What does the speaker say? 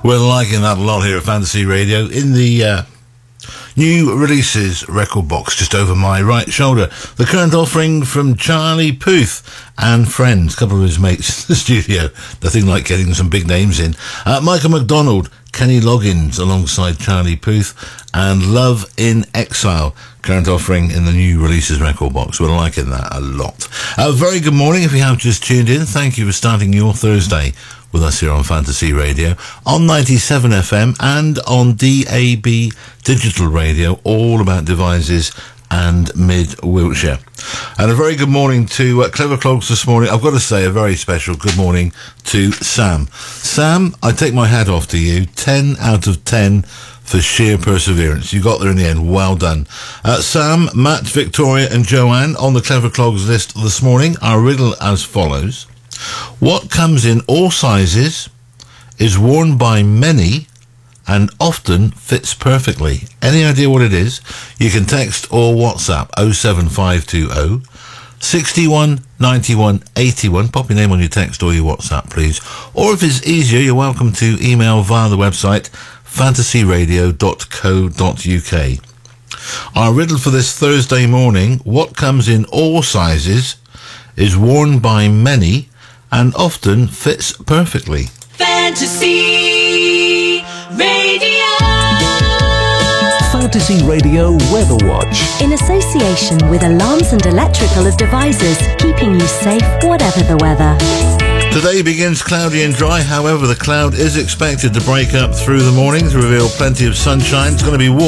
We're liking that a lot here at Fantasy Radio. In the new releases record box just over my right shoulder, the current offering from Charlie Puth and friends, a couple of his mates in the studio. Nothing like getting some big names in. Michael McDonald, Kenny Loggins alongside Charlie Puth, and Love in Exile, current offering in the new releases record box. We're liking that a lot. Very good morning if you have just tuned in. Thank you for starting your Thursday with us here on Fantasy Radio, on 97 FM and on DAB Digital Radio, all about devices and mid-Wiltshire. And a very good morning to Clever Clogs this morning. I've got to say a very special good morning to Sam. Sam, I take my hat off to you. 10 out of 10 for sheer perseverance. You got there in the end. Well done. Sam, Matt, Victoria and Joanne on the Clever Clogs list this morning. Our riddle as follows. What comes in all sizes, is worn by many, and often fits perfectly? Any idea what it is? You can text or WhatsApp 07520 61 91 81. Pop your name on your text or your WhatsApp, please. Or if it's easier, you're welcome to email via the website fantasyradio.co.uk. Our riddle for this Thursday morning: what comes in all sizes, is worn by many, and often fits perfectly? Fantasy Radio. Fantasy Radio Weather Watch. In association with Alarms and Electrical Devices, keeping you safe whatever the weather. Today begins cloudy and dry, however the cloud is expected to break up through the morning to reveal plenty of sunshine. It's going to be warm.